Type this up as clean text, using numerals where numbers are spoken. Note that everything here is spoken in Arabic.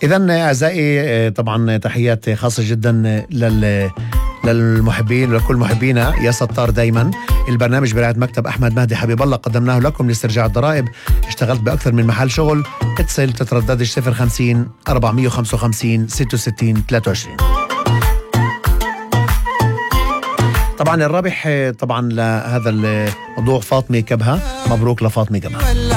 إذن أعزائي طبعا تحيات خاصة جدا للمحبين ولكل محبينا يا ستار دايما. البرنامج برعاية مكتب أحمد مهدي حبيب الله قدمناه لكم لاسترجاع الضرائب. اشتغلت بأكثر من محل شغل. اتصل تترددش 050 455 66 23. طبعا الرابح طبعا لهذا الموضوع فاطمة كبهة. مبروك لفاطمة كبهة.